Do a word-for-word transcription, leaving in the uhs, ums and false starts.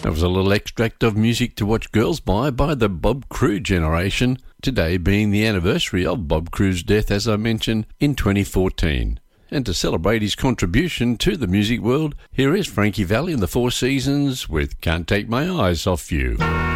That was a little extract of Music to Watch Girls By by the Bob Crew generation, today being the anniversary of Bob Crew's death, as I mentioned, in twenty fourteen. And to celebrate his contribution to the music world, here is Frankie Valli and the Four Seasons with Can't Take My Eyes Off You.